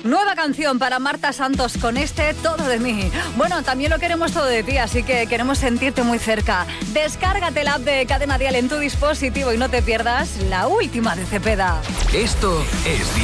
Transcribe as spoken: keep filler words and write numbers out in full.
Nueva canción para Marta Santos con este Todo de mí. Bueno, también lo queremos todo de ti, así que queremos sentirte muy cerca. Descárgate la app de Cadena Dial en tu dispositivo y no te pierdas la última de Cepeda. Esto es